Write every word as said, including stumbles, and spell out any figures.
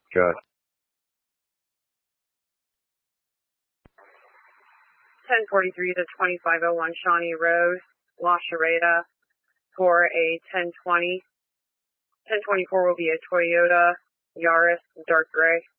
Good. ten forty-three to twenty-five oh one Shawnee Road, La Charreta, for a ten twenty. ten twenty-four will be a Toyota Yaris, dark gray.